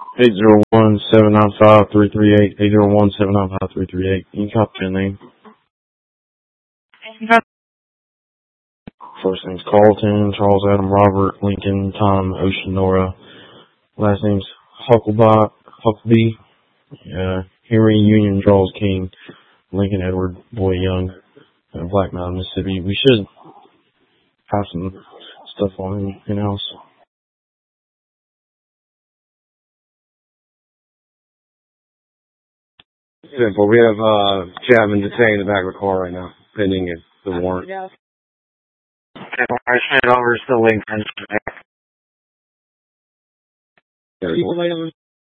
801-795-338. 801-795-338. You can copy your name. First name's Carlton, Charles Adam, Robert, Lincoln, Tom, Ocean, Nora. Last name's Huckleby, Henry, Union, Charles, King, Lincoln, Edward, Boy, Young, Black Mountain, Mississippi. We should have some stuff on him in-house. Simple. We have Chapman detained in the back of the car right now, pending the warrant. Yeah. Over to Lincoln. Yeah.